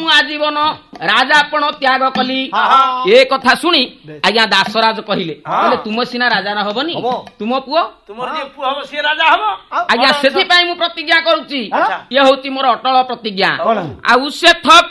आजीवन राजापण त्याग कली ए कथा शुणी आज्ञा दासराज कहले तुम सिना राजा न हबनी तुम पुओ आज्ञा से प्रतिज्ञा करुच्ची ये हूँ मोर अटल प्रतिज्ञा आ